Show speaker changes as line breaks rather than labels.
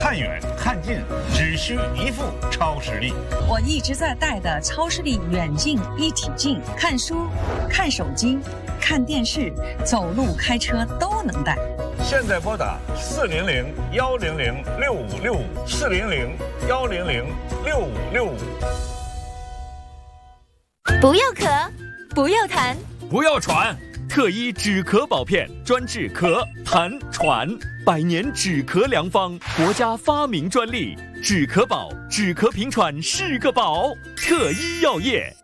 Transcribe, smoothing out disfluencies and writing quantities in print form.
看远看近，只需一副超视力。
我一直在戴的超视力远近一体镜，看书、看手机、看电视、走路、开车都能戴。
现在拨打400-100-6565，400-100-6565。
不要咳，不要痰，
不要喘。特医止咳宝片专治咳、痰、喘，100年止咳良方，国家发明专利。止咳宝，止咳平喘是个宝。特医药业。